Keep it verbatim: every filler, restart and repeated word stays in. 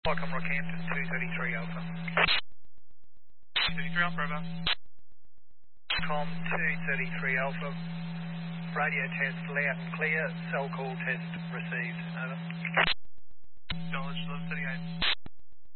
Welcome Rockhampton two thirty-three Alpha. two thirty-three Alpha, over. Com two thirty-three Alpha. Radio test loud and clear. Cell call test received. Over. Knowledge eleven thirty-eight.